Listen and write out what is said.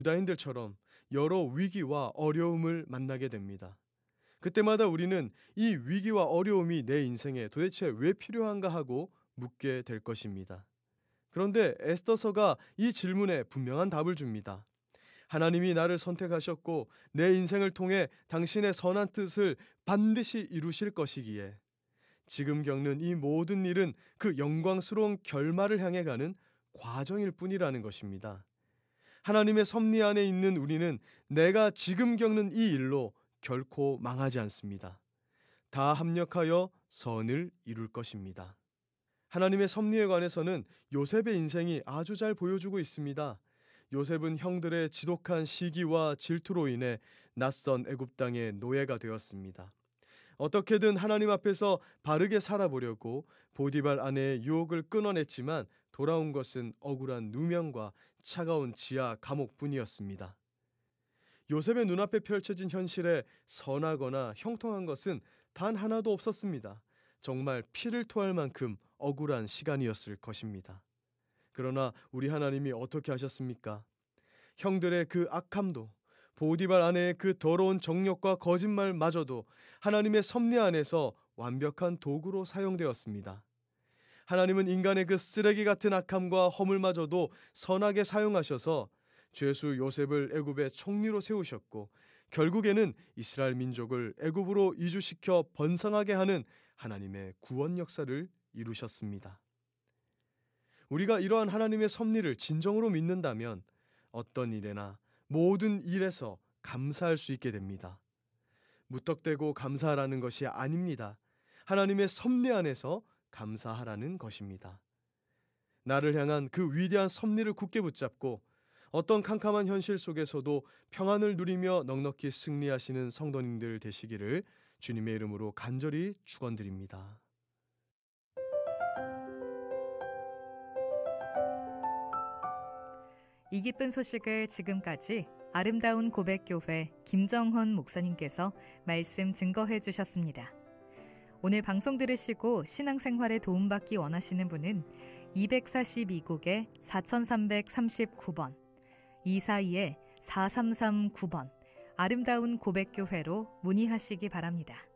유다인들처럼 여러 위기와 어려움을 만나게 됩니다. 그때마다 우리는 이 위기와 어려움이 내 인생에 도대체 왜 필요한가 하고 묻게 될 것입니다. 그런데 에스더서가 이 질문에 분명한 답을 줍니다. 하나님이 나를 선택하셨고 내 인생을 통해 당신의 선한 뜻을 반드시 이루실 것이기에 지금 겪는 이 모든 일은 그 영광스러운 결말을 향해 가는 과정일 뿐이라는 것입니다. 하나님의 섭리 안에 있는 우리는 내가 지금 겪는 이 일로 결코 망하지 않습니다. 다 합력하여 선을 이룰 것입니다. 하나님의 섭리에 관해서는 요셉의 인생이 아주 잘 보여주고 있습니다. 요셉은 형들의 지독한 시기와 질투로 인해 낯선 애굽 땅의 노예가 되었습니다. 어떻게든 하나님 앞에서 바르게 살아보려고 보디발 아내의 유혹을 끊어냈지만 돌아온 것은 억울한 누명과 차가운 지하 감옥뿐이었습니다. 요셉의 눈앞에 펼쳐진 현실에 선하거나 형통한 것은 단 하나도 없었습니다. 정말 피를 토할 만큼 억울한 시간이었을 것입니다. 그러나 우리 하나님이 어떻게 하셨습니까? 형들의 그 악함도 보디발 아내의 그 더러운 정욕과 거짓말마저도 하나님의 섭리 안에서 완벽한 도구로 사용되었습니다. 하나님은 인간의 그 쓰레기 같은 악함과 허물마저도 선하게 사용하셔서 죄수 요셉을 애굽의 총리로 세우셨고 결국에는 이스라엘 민족을 애굽으로 이주시켜 번성하게 하는 하나님의 구원 역사를 이루셨습니다. 우리가 이러한 하나님의 섭리를 진정으로 믿는다면 어떤 일에나 모든 일에서 감사할 수 있게 됩니다. 무턱대고 감사하라는 것이 아닙니다. 하나님의 섭리 안에서 감사하라는 것입니다. 나를 향한 그 위대한 섭리를 굳게 붙잡고 어떤 캄캄한 현실 속에서도 평안을 누리며 넉넉히 승리하시는 성도님들 되시기를 주님의 이름으로 간절히 축원드립니다. 이 기쁜 소식을 지금까지 아름다운 고백교회 김정헌 목사님께서 말씀 증거해 주셨습니다. 오늘 방송 들으시고 신앙생활에 도움받기 원하시는 분은 242국에 4339번 242-4339번 아름다운 고백교회로 문의하시기 바랍니다.